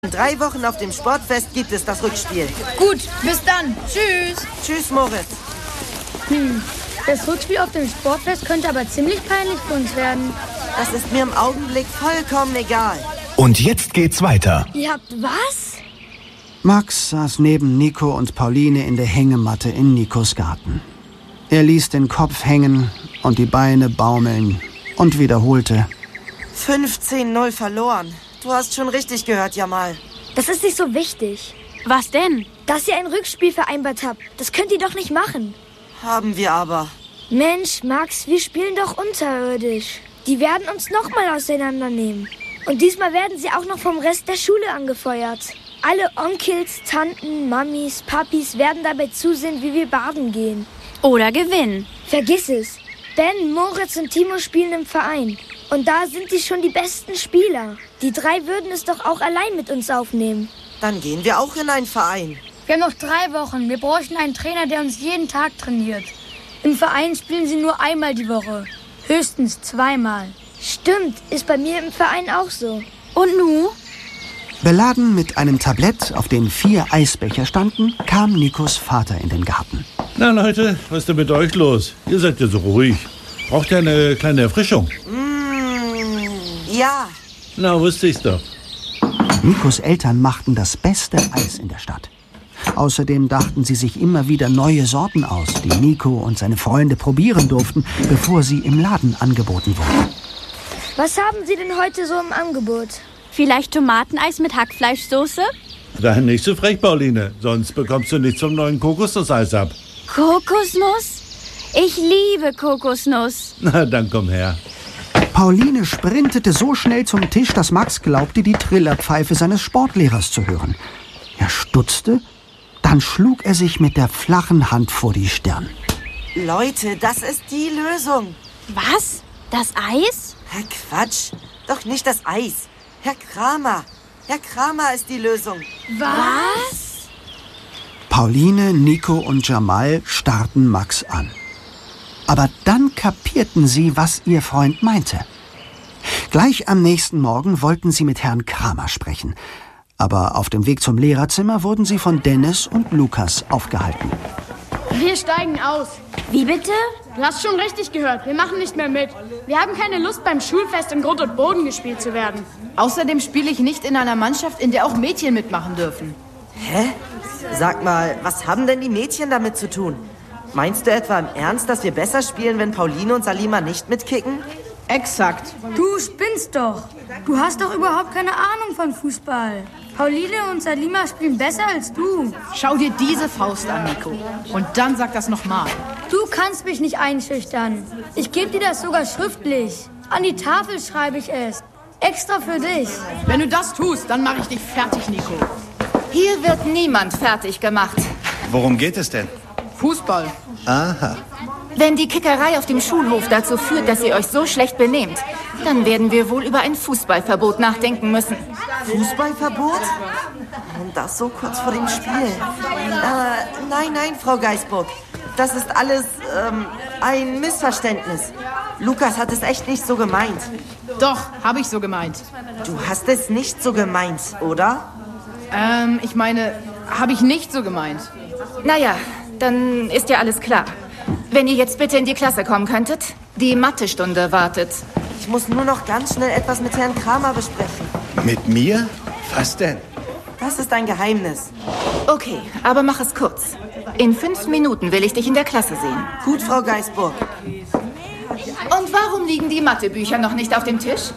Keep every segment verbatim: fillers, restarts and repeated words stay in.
In drei Wochen auf dem Sportfest gibt es das Rückspiel. Gut, bis dann. Tschüss. Tschüss, Moritz. Hm, das Rückspiel auf dem Sportfest könnte aber ziemlich peinlich für uns werden. Das ist mir im Augenblick vollkommen egal. Und jetzt geht's weiter. Ihr habt was? Max saß neben Nico und Pauline in der Hängematte in Nikos Garten. Er ließ den Kopf hängen und die Beine baumeln und wiederholte: fünfzehn null verloren. Du hast schon richtig gehört, Jamal. Das ist nicht so wichtig. Was denn? Dass ihr ein Rückspiel vereinbart habt. Das könnt ihr doch nicht machen. Haben wir aber. Mensch, Max, wir spielen doch unterirdisch. Die werden uns nochmal auseinandernehmen. Und diesmal werden sie auch noch vom Rest der Schule angefeuert. Alle Onkels, Tanten, Mamis, Papis werden dabei zusehen, wie wir baden gehen. Oder gewinnen. Vergiss es. Ben, Moritz und Timo spielen im Verein. Und da sind sie schon die besten Spieler. Die drei würden es doch auch allein mit uns aufnehmen. Dann gehen wir auch in einen Verein. Wir haben noch drei Wochen. Wir bräuchten einen Trainer, der uns jeden Tag trainiert. Im Verein spielen sie nur einmal die Woche. Höchstens zweimal. Stimmt, ist bei mir im Verein auch so. Und nu? Beladen mit einem Tablett, auf dem vier Eisbecher standen, kam Nikos Vater in den Garten. Na Leute, was ist denn mit euch los? Ihr seid ja so ruhig. Braucht ihr eine kleine Erfrischung? Mmh, ja. Na, wusste ich's doch. Nikos Eltern machten das beste Eis in der Stadt. Außerdem dachten sie sich immer wieder neue Sorten aus, die Nico und seine Freunde probieren durften, bevor sie im Laden angeboten wurden. Was haben Sie denn heute so im Angebot? Vielleicht Tomateneis mit Hackfleischsoße? Dann nicht so frech, Pauline. Sonst bekommst du nichts vom neuen Kokosnusseis ab. Kokosnuss? Ich liebe Kokosnuss. Na, dann komm her. Pauline sprintete so schnell zum Tisch, dass Max glaubte, die Trillerpfeife seines Sportlehrers zu hören. Er stutzte, dann schlug er sich mit der flachen Hand vor die Stirn. Leute, das ist die Lösung. Was? Das Eis? Herr Quatsch, doch nicht das Eis. Herr Kramer. Herr Kramer ist die Lösung. Was? Pauline, Nico und Jamal starrten Max an. Aber dann kapierten sie, was ihr Freund meinte. Gleich am nächsten Morgen wollten sie mit Herrn Kramer sprechen. Aber auf dem Weg zum Lehrerzimmer wurden sie von Dennis und Lukas aufgehalten. Wir steigen aus. Wie bitte? Du hast schon richtig gehört. Wir machen nicht mehr mit. Wir haben keine Lust, beim Schulfest in Grund und Boden gespielt zu werden. Außerdem spiele ich nicht in einer Mannschaft, in der auch Mädchen mitmachen dürfen. Hä? Sag mal, was haben denn die Mädchen damit zu tun? Meinst du etwa im Ernst, dass wir besser spielen, wenn Pauline und Salima nicht mitkicken? Exakt. Du spinnst doch. Du hast doch überhaupt keine Ahnung von Fußball. Pauline und Salima spielen besser als du. Schau dir diese Faust an, Nico. Und dann sag das nochmal. Du kannst mich nicht einschüchtern. Ich gebe dir das sogar schriftlich. An die Tafel schreibe ich es. Extra für dich. Wenn du das tust, dann mache ich dich fertig, Nico. Hier wird niemand fertig gemacht. Worum geht es denn? Fußball. Aha. Wenn die Kickerei auf dem Schulhof dazu führt, dass ihr euch so schlecht benehmt, dann werden wir wohl über ein Fußballverbot nachdenken müssen. Fußballverbot? Und das so kurz vor dem Spiel. Äh, nein, nein, Frau Geisburg. Das ist alles ähm, ein Missverständnis. Lukas hat es echt nicht so gemeint. Doch, habe ich so gemeint. Du hast es nicht so gemeint, oder? Ähm, ich meine, habe ich nicht so gemeint. Naja, dann ist ja alles klar. Wenn ihr jetzt bitte in die Klasse kommen könntet, die Mathestunde wartet. Ich muss nur noch ganz schnell etwas mit Herrn Kramer besprechen. Mit mir? Was denn? Das ist ein Geheimnis. Okay, aber mach es kurz. In fünf Minuten will ich dich in der Klasse sehen. Gut, Frau Geisburg. Und warum liegen die Mathebücher noch nicht auf dem Tisch?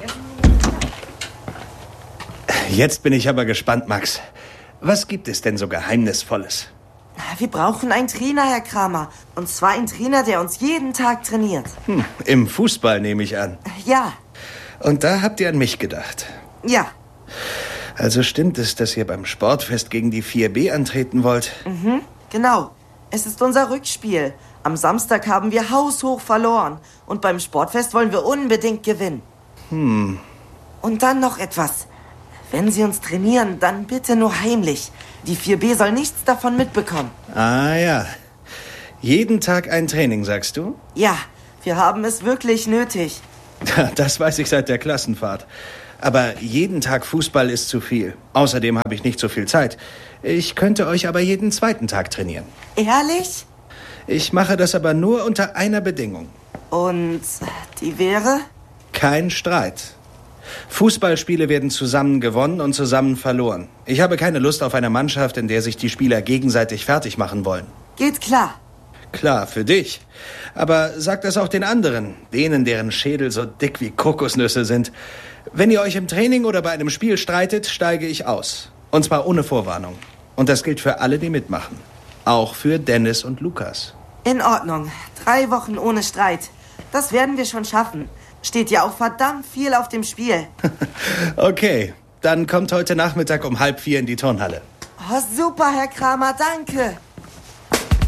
Jetzt bin ich aber gespannt, Max. Was gibt es denn so Geheimnisvolles? Wir brauchen einen Trainer, Herr Kramer. Und zwar einen Trainer, der uns jeden Tag trainiert. Hm, im Fußball nehme ich an. Ja. Und da habt ihr an mich gedacht. Ja. Also stimmt es, dass ihr beim Sportfest gegen die vier B antreten wollt? Mhm, genau. Es ist unser Rückspiel. Am Samstag haben wir haushoch verloren. Und beim Sportfest wollen wir unbedingt gewinnen. Hm. Und dann noch etwas. Wenn Sie uns trainieren, dann bitte nur heimlich. Die vier B soll nichts davon mitbekommen. Ah ja. Jeden Tag ein Training, sagst du? Ja, wir haben es wirklich nötig. Das weiß ich seit der Klassenfahrt. Aber jeden Tag Fußball ist zu viel. Außerdem habe ich nicht so viel Zeit. Ich könnte euch aber jeden zweiten Tag trainieren. Ehrlich? Ich mache das aber nur unter einer Bedingung. Und die wäre? Kein Streit. Fußballspiele werden zusammen gewonnen und zusammen verloren. Ich habe keine Lust auf eine Mannschaft, in der sich die Spieler gegenseitig fertig machen wollen. Geht klar. Klar, für dich. Aber sag das auch den anderen, denen, deren Schädel so dick wie Kokosnüsse sind. Wenn ihr euch im Training oder bei einem Spiel streitet, steige ich aus. Und zwar ohne Vorwarnung. Und das gilt für alle, die mitmachen. Auch für Dennis und Lukas. In Ordnung. Drei Wochen ohne Streit. Das werden wir schon schaffen. Steht ja auch verdammt viel auf dem Spiel. Okay, dann kommt heute Nachmittag um halb vier in die Turnhalle. Oh, super, Herr Kramer, danke.